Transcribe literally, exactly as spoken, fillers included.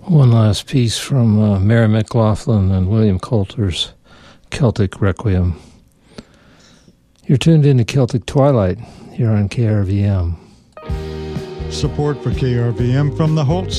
One last piece from uh, Mary McLaughlin and William Coulter's Celtic Requiem. You're tuned into Celtic Twilight here on K R V M. Support for K R V M from the Holtz